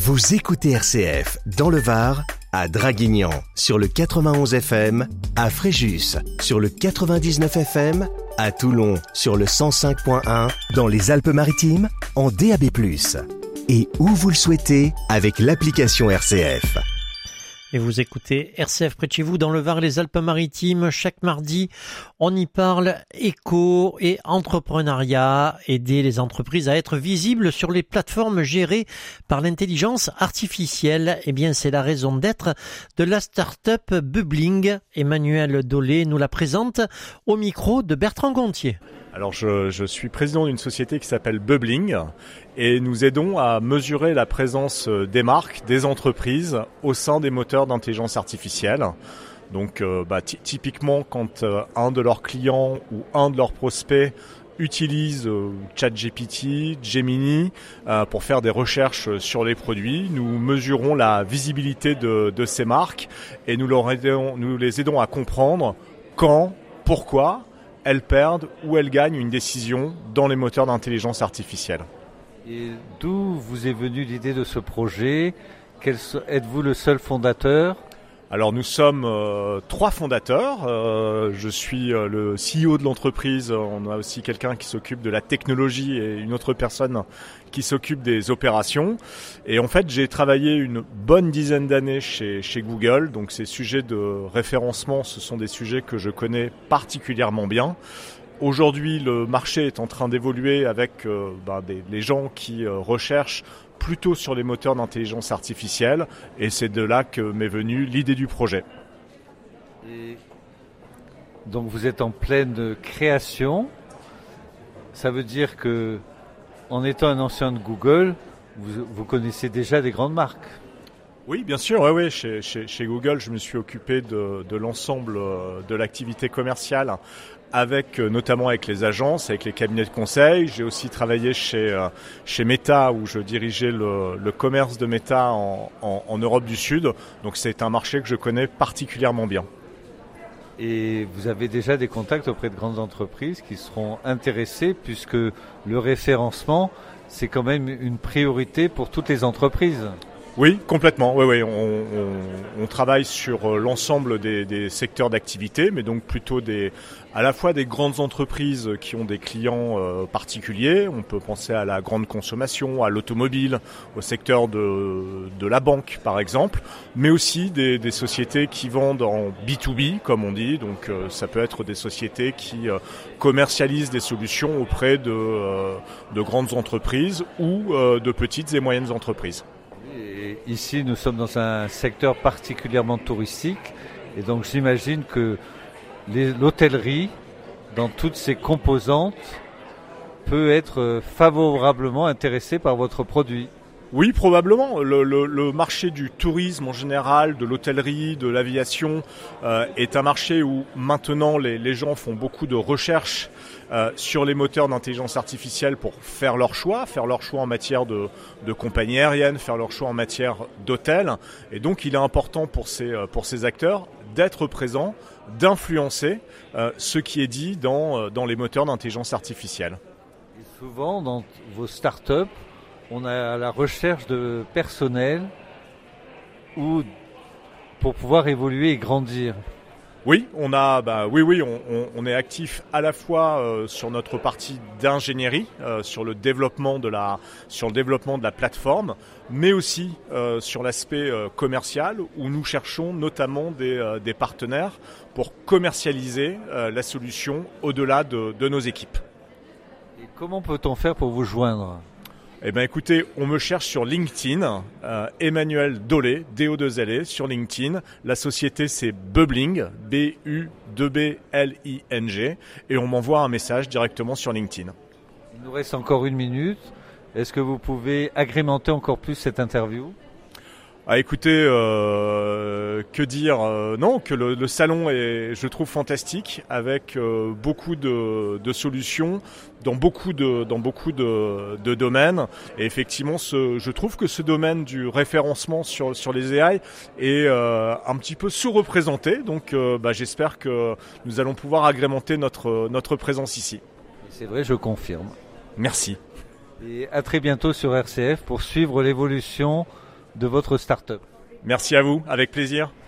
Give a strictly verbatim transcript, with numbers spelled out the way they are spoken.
Vous écoutez R C F dans le Var, à Draguignan sur le quatre-vingt-onze F M, à Fréjus sur le quatre-vingt-dix-neuf F M, à Toulon sur le cent cinq point un, dans les Alpes-Maritimes en D A B plus, et où vous le souhaitez avec l'application R C F. Et vous écoutez R C F près de chez vous dans le Var, les Alpes-Maritimes. Chaque mardi, on y parle éco et entrepreneuriat, aider les entreprises à être visibles sur les plateformes gérées par l'intelligence artificielle. Eh bien, c'est la raison d'être de la start-up Bubbling. Emmanuel Dolé nous la présente au micro de Bertrand Gontier. Alors je, je suis président d'une société qui s'appelle Bubbling et nous aidons à mesurer la présence des marques, des entreprises au sein des moteurs d'intelligence artificielle. Donc euh, bah, t- typiquement quand euh, un de leurs clients ou un de leurs prospects utilise euh, ChatGPT, Gemini euh, pour faire des recherches sur les produits, nous mesurons la visibilité de, de ces marques et nous, leur aidons, nous les aidons à comprendre quand, pourquoi elles perdent ou elles gagnent une décision dans les moteurs d'intelligence artificielle. Et d'où vous est venue l'idée de ce projet ? Quel, êtes-vous le seul fondateur ? Alors nous sommes euh, trois fondateurs. Euh, je suis euh, le C E O de l'entreprise. On a aussi quelqu'un qui s'occupe de la technologie et une autre personne qui s'occupe des opérations. Et en fait, j'ai travaillé une bonne dizaine d'années chez, chez Google. Donc ces sujets de référencement, ce sont des sujets que je connais particulièrement bien. Aujourd'hui, le marché est en train d'évoluer avec euh, ben, des, les gens qui euh, recherchent plutôt sur les moteurs d'intelligence artificielle. Et c'est de là que m'est venue l'idée du projet. Et donc vous êtes en pleine création. Ça veut dire que, en étant un ancien de Google, vous, vous connaissez déjà des grandes marques. Oui, bien sûr. Ouais, ouais. Chez, chez, chez Google, je me suis occupé de, de l'ensemble de l'activité commerciale, avec notamment avec les agences, avec les cabinets de conseil. J'ai aussi travaillé chez chez Meta, où je dirigeais le, le commerce de Meta en, en, en Europe du Sud. Donc c'est un marché que je connais particulièrement bien. Et vous avez déjà des contacts auprès de grandes entreprises qui seront intéressées, puisque le référencement, c'est quand même une priorité pour toutes les entreprises. Oui, complètement. Oui, oui. On, on, on travaille sur l'ensemble des, des secteurs d'activité, mais donc plutôt des, à la fois des grandes entreprises qui ont des clients euh, particuliers. On peut penser à la grande consommation, à l'automobile, au secteur de, de la banque, par exemple, mais aussi des, des sociétés qui vendent en B deux B, comme on dit. Donc, euh, ça peut être des sociétés qui euh, commercialisent des solutions auprès de, euh, de grandes entreprises ou euh, de petites et moyennes entreprises. Et ici, nous sommes dans un secteur particulièrement touristique, et donc j'imagine que les, l'hôtellerie, dans toutes ses composantes, peut être favorablement intéressée par votre produit. Oui, probablement. Le, le, le marché du tourisme en général, de l'hôtellerie, de l'aviation euh, est un marché où maintenant les, les gens font beaucoup de recherches euh, sur les moteurs d'intelligence artificielle pour faire leur choix, faire leur choix en matière de, de compagnie aérienne, faire leur choix en matière d'hôtel. Et donc il est important pour ces, pour ces acteurs d'être présents, d'influencer euh, ce qui est dit dans, dans les moteurs d'intelligence artificielle. Et souvent dans vos startups, on est à la recherche de personnel ou pour pouvoir évoluer et grandir. Oui, on a, bah, oui, oui, on, on, on est actif à la fois euh, sur notre partie d'ingénierie, euh, sur le développement de la, sur le développement de la plateforme, mais aussi euh, sur l'aspect euh, commercial où nous cherchons notamment des, euh, des partenaires pour commercialiser euh, la solution au-delà de, de nos équipes. Et comment peut-on faire pour vous joindre ? Eh bien écoutez, on me cherche sur LinkedIn, euh, Emmanuel Dolé, D O deux L E sur LinkedIn. La société c'est Bubbling, B U deux B L I N G, et on m'envoie un message directement sur LinkedIn. Il nous reste encore une minute. Est-ce que vous pouvez agrémenter encore plus cette interview ? Ah, écoutez, euh, que dire euh, Non, que le, le salon est, je trouve, fantastique, avec euh, beaucoup de, de solutions dans beaucoup de dans beaucoup de, de domaines. Et effectivement, ce, je trouve que ce domaine du référencement sur sur les A I est euh, un petit peu sous-représenté. Donc, euh, bah, j'espère que nous allons pouvoir agrémenter notre notre présence ici. C'est vrai, je confirme. Merci. Et à très bientôt sur R C F pour suivre l'évolution de votre start-up. Merci à vous, avec plaisir.